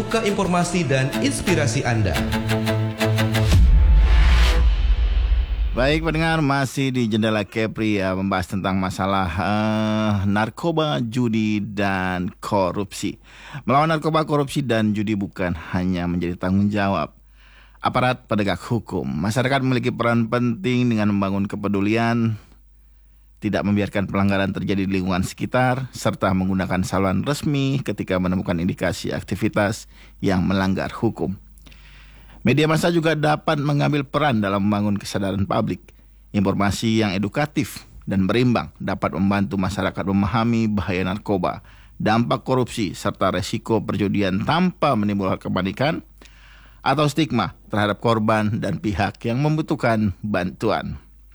membuka informasi dan inspirasi Anda. Baik pendengar, masih di Jendela Kepri ya, membahas tentang masalah narkoba, judi, dan korupsi. Melawan narkoba, korupsi, dan judi bukan hanya menjadi tanggung jawab aparat penegak hukum. Masyarakat memiliki peran penting dengan membangun kepedulian, tidak membiarkan pelanggaran terjadi di lingkungan sekitar, serta menggunakan saluran resmi ketika menemukan indikasi aktivitas yang melanggar hukum. Media massa juga dapat mengambil peran dalam membangun kesadaran publik. Informasi yang edukatif dan berimbang dapat membantu masyarakat memahami bahaya narkoba, dampak korupsi, serta resiko perjudian tanpa menimbulkan kepanikan atau stigma terhadap korban dan pihak yang membutuhkan bantuan.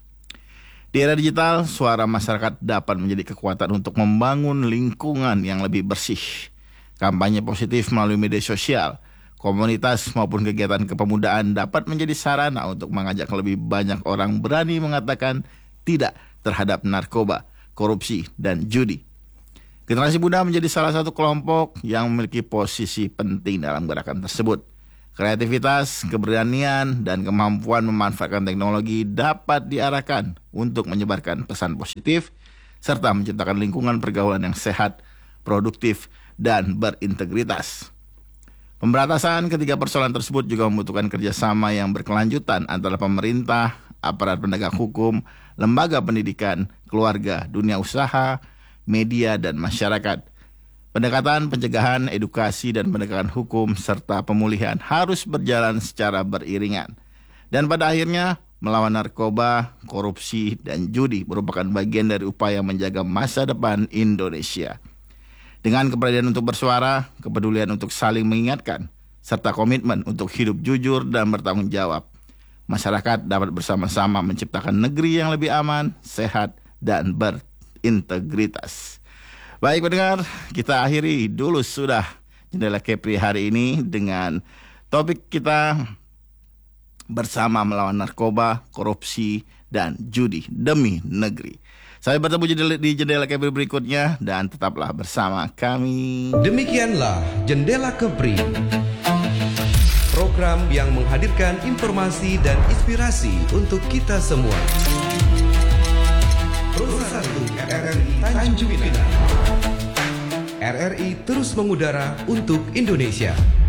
Di era digital, suara masyarakat dapat menjadi kekuatan untuk membangun lingkungan yang lebih bersih. Kampanye positif melalui media sosial, komunitas maupun kegiatan kepemudaan dapat menjadi sarana untuk mengajak lebih banyak orang berani mengatakan tidak terhadap narkoba, korupsi, dan judi. Generasi muda menjadi salah satu kelompok yang memiliki posisi penting dalam gerakan tersebut. Kreativitas, keberanian, dan kemampuan memanfaatkan teknologi dapat diarahkan untuk menyebarkan pesan positif serta menciptakan lingkungan pergaulan yang sehat, produktif, dan berintegritas. Pemberantasan ketiga persoalan tersebut juga membutuhkan kerjasama yang berkelanjutan antara pemerintah, aparat penegak hukum, lembaga pendidikan, keluarga, dunia usaha, media, dan masyarakat. Pendekatan pencegahan, edukasi, dan penegakan hukum serta pemulihan harus berjalan secara beriringan. Dan pada akhirnya, melawan narkoba, korupsi, dan judi merupakan bagian dari upaya menjaga masa depan Indonesia. Dengan keberanian untuk bersuara, kepedulian untuk saling mengingatkan, serta komitmen untuk hidup jujur dan bertanggung jawab, masyarakat dapat bersama-sama menciptakan negeri yang lebih aman, sehat, dan berintegritas. Baik pendengar, kita akhiri dulu sudah Jendela Kepri hari ini dengan topik kita bersama melawan narkoba, korupsi, dan judi demi negeri. Saya bertemu di Jendela Kepri berikutnya dan tetaplah bersama kami. Demikianlah Jendela Kepri, program yang menghadirkan informasi dan inspirasi untuk kita semua. Perusahaan RRI Tanjung Pinang. RRI terus mengudara untuk Indonesia.